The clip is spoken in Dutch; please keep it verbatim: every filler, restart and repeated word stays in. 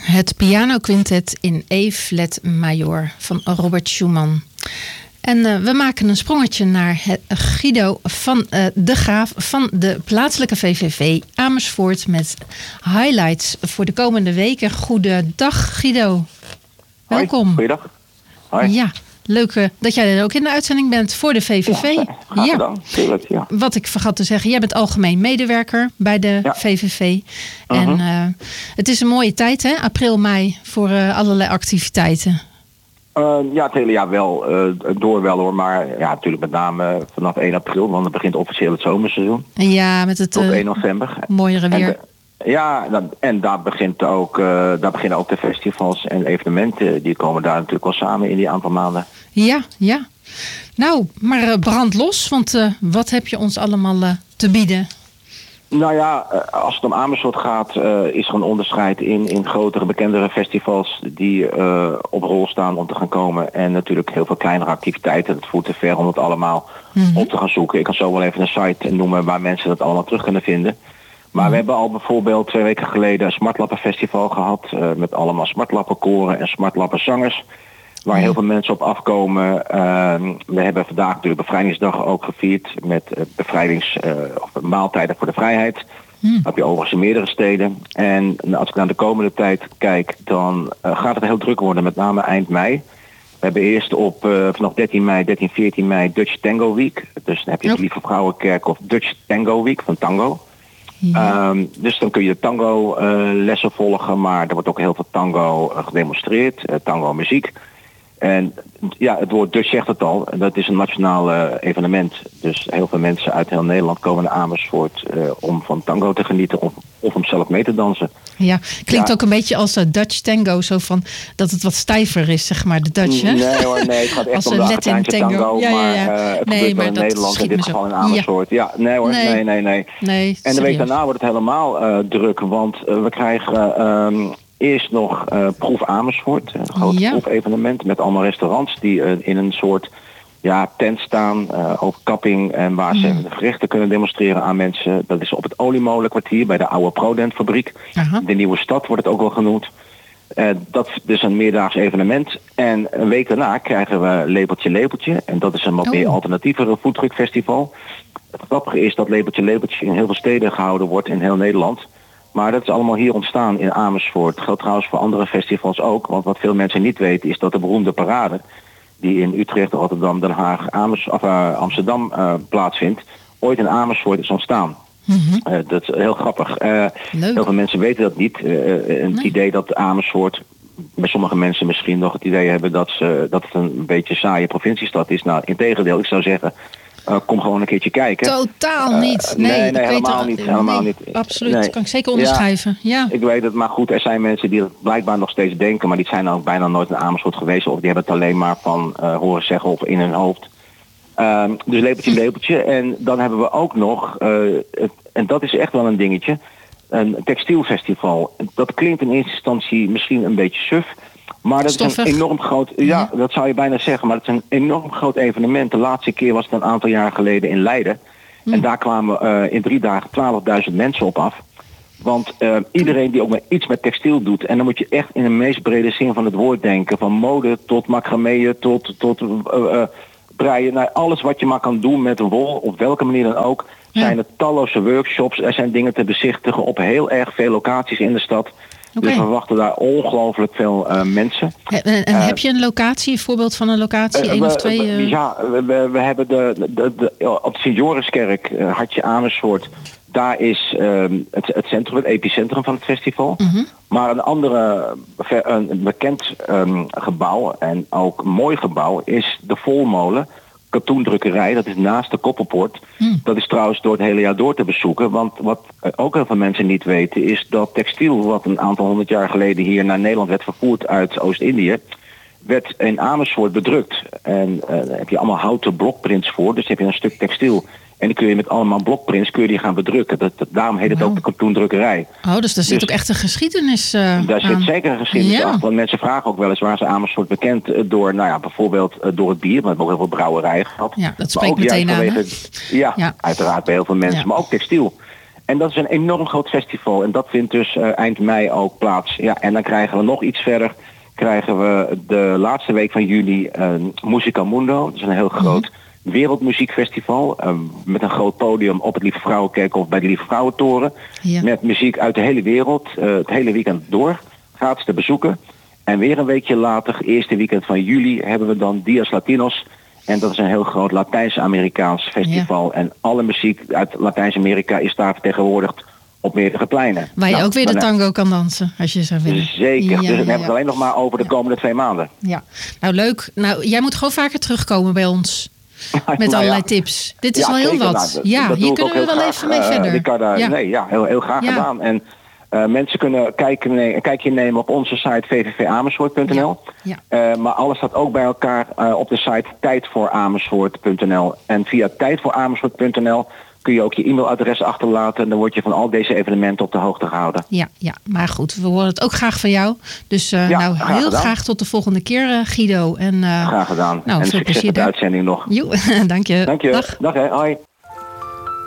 Het pianoquintet in E-flat major van Robert Schumann. En uh, we maken een sprongetje naar het Guido van uh, de Graaf van de plaatselijke V V V Amersfoort met highlights voor de komende weken. Goedendag Guido. Welkom. Hoi, goeiedag. Hoi. Ja, leuk uh, dat jij er ook in de uitzending bent voor de V V V. Ja, graag ja. gedaan. Tuurlijk, ja. Wat ik vergat te zeggen, jij bent algemeen medewerker bij de ja. V V V. Uh-huh. En uh, het is een mooie tijd, hè? April, mei, voor uh, allerlei activiteiten. Uh, ja, het hele jaar wel. Uh, door wel hoor. Maar ja, natuurlijk met name uh, vanaf één april. Want dan begint officieel het zomerseizoen. Ja, met het tot uh, één november. Mooiere weer. En de, ja, dan, en daar, begint ook, uh, daar beginnen ook de festivals en evenementen. Die komen daar natuurlijk wel samen in die aantal maanden. Ja, ja. Nou, maar uh, brand los. Want uh, wat heb je ons allemaal uh, te bieden? Nou ja, als het om Amersfoort gaat, uh, is er een onderscheid in, in grotere, bekendere festivals die uh, op rol staan om te gaan komen. En natuurlijk heel veel kleinere activiteiten. Het voert te ver om het allemaal mm-hmm. op te gaan zoeken. Ik kan zo wel even een site noemen waar mensen dat allemaal terug kunnen vinden. Maar mm-hmm. we hebben al bijvoorbeeld twee weken geleden een Smartlappenfestival gehad. Uh, met allemaal smartlappenkoren en smartlappenzangers. Waar heel veel mensen op afkomen. Uh, we hebben vandaag natuurlijk Bevrijdingsdag ook gevierd met uh, bevrijdings, uh, of maaltijden voor de vrijheid. Hmm. Dat heb je overigens in meerdere steden. En als ik naar de komende tijd kijk, dan uh, gaat het heel druk worden, met name eind mei. We hebben eerst op uh, vanaf dertien mei, dertien, veertien mei Dutch Tango Week. Dus dan heb je het Lieve Vrouwenkerk of Dutch Tango Week van tango. Ja. Um, dus dan kun je tango uh, lessen volgen, maar er wordt ook heel veel tango uh, gedemonstreerd, uh, tango muziek. En ja, het woord Dutch zegt het al. Dat is een nationaal uh, evenement. Dus heel veel mensen uit heel Nederland komen naar Amersfoort uh, om van tango te genieten of, of om zelf mee te dansen. Ja, klinkt ja. ook een beetje als uh, Dutch tango. Zo van dat het wat stijver is, zeg maar, de Dutch, hè? Nee hoor, nee. Het gaat echt als om de Argentijnse tango. tango ja, ja, ja. Maar uh, het nee, gebeurt maar wel in Nederland, in dit geval in Amersfoort. Ja, ja nee hoor, nee, nee, nee. nee. nee en de week daarna wordt het helemaal uh, druk. Want uh, we krijgen... Uh, um, Eerst nog uh, Proef Amersfoort, een groot ja. proefevenement met allemaal restaurants die uh, in een soort ja, tent staan, uh, overkapping en waar mm. ze de gerechten kunnen demonstreren aan mensen. Dat is op het Oliemolenkwartier bij de oude Prodent-fabriek. Uh-huh. De Nieuwe Stad wordt het ook wel genoemd. Uh, dat is dus een meerdaags evenement. En een week daarna krijgen we Lepeltje Lepeltje. En dat is een wat oh. meer alternatievere foodtruckfestival. Het grappige is dat Lepeltje Lepeltje in heel veel steden gehouden wordt in heel Nederland. Maar dat is allemaal hier ontstaan in Amersfoort. Dat geldt trouwens voor andere festivals ook. Want wat veel mensen niet weten is dat de beroemde parade... die in Utrecht, Rotterdam, Den Haag, Amers, of, uh, Amsterdam uh, plaatsvindt... ooit in Amersfoort is ontstaan. Mm-hmm. Uh, dat is heel grappig. Uh, heel veel mensen weten dat niet. Uh, uh, het nee. idee dat Amersfoort... bij sommige mensen misschien nog het idee hebben... dat, ze, dat het een beetje saaie provinciestad is. Nou, integendeel, ik zou zeggen... Uh, kom gewoon een keertje kijken. Totaal niet. Uh, nee, nee, nee ik helemaal weet niet. Helemaal nee, niet. Absoluut, nee. dat kan ik zeker onderschrijven. Ja, ja. Ik weet het, maar goed, er zijn mensen die het blijkbaar nog steeds denken... maar die zijn ook bijna nooit in Amersfoort geweest... of die hebben het alleen maar van uh, horen zeggen of in hun hoofd. Uh, dus lepeltje, lepeltje. En dan hebben we ook nog, uh, het, en dat is echt wel een dingetje... een textielfestival. Dat klinkt in eerste instantie misschien een beetje suf... Maar dat Stoffig. is een enorm groot... Ja, ja, dat zou je bijna zeggen. Maar het is een enorm groot evenement. De laatste keer was het een aantal jaar geleden in Leiden. Hm. En daar kwamen uh, in drie dagen twaalfduizend mensen op af. Want uh, iedereen die ook maar iets met textiel doet... en dan moet je echt in de meest brede zin van het woord denken. Van mode tot macrameën tot, tot uh, uh, breien. Nou, alles wat je maar kan doen met wol, op welke manier dan ook... Ja. zijn er talloze workshops. Er zijn dingen te bezichtigen op heel erg veel locaties in de stad... Okay. Dus we verwachten daar ongelooflijk veel uh, mensen. En, en uh, heb je een locatie, een voorbeeld van een locatie, uh, één we, of twee? Uh... Ja, we, we hebben de, de, de, op de Sint-Joriskerk, uh, Hartje Amersfoort. Daar is uh, het, het centrum, het epicentrum van het festival. Uh-huh. Maar een andere, een bekend um, gebouw en ook een mooi gebouw is de Volmolen. Katoendrukkerij, dat is naast de Koppelpoort. Hmm. Dat is trouwens door het hele jaar door te bezoeken. Want wat ook heel veel mensen niet weten... is dat textiel, wat een aantal honderd jaar geleden... hier naar Nederland werd vervoerd uit Oost-Indië... werd in Amersfoort bedrukt. En uh, daar heb je allemaal houten blokprints voor. Dus dan heb je een stuk textiel... En dan kun je met allemaal blokprints kun je die gaan bedrukken. Dat, dat, daarom heet het wow. ook de katoendrukkerij. Oh, dus daar zit dus, ook echt een geschiedenis uh, Daar aan. zit zeker een geschiedenis ja. achter. Want mensen vragen ook wel eens waar ze Amersfoort bekend door, nou ja, bijvoorbeeld uh, door het bier. Maar we hebben ook heel veel brouwerijen gehad. Ja, dat spreekt meteen aan. Vanwege, ja, ja, uiteraard bij heel veel mensen. Ja. Maar ook textiel. En dat is een enorm groot festival. En dat vindt dus uh, eind mei ook plaats. Ja, en dan krijgen we nog iets verder. Krijgen we de laatste week van juli uh, Musica Mundo. Dat is een heel groot mm-hmm. wereldmuziekfestival. Uh, met een groot podium op het Lieve Vrouwenkerkhof bij de Lieve Vrouwentoren. Ja. Met muziek uit de hele wereld. Uh, het hele weekend door. Gratis te bezoeken. En weer een weekje later, eerste weekend van juli, hebben we dan Dias Latinos. En dat is een heel groot Latijns-Amerikaans festival. Ja. En alle muziek uit Latijns-Amerika is daar vertegenwoordigd op meerdere pleinen. Waar je nou, ook weer de tango kan dansen, als je zou willen. Zeker. Ja, dus dan ja, hebben we het alleen nog maar over de ja. komende twee maanden. Ja, nou leuk. Nou, jij moet gewoon vaker terugkomen bij ons. Met nou allerlei ja. tips. Dit is ja, wel heel wat. Nou, dat, ja, dat hier kunnen we wel graag, even mee uh, verder. Ricarda, ja. Nee, ja, heel, heel graag ja. gedaan. En Uh, mensen kunnen kijken, een kijkje nemen op onze site w w w punt amersfoort punt n l. Ja. Ja. Uh, maar alles staat ook bij elkaar uh, op de site tijd voor amersfoort punt n l. En via tijd voor amersfoort punt n l kun je ook je e-mailadres achterlaten. En dan word je van al deze evenementen op de hoogte gehouden. Ja, ja, maar goed, we horen het ook graag van jou. Dus uh, ja, nou, graag heel gedaan. Graag tot de volgende keer, uh, Guido. En, uh, graag gedaan. Nou, en veel succes plezier met de uitzending nog. Jo, dank je. Dank je. Dag. Dag hè, hoi.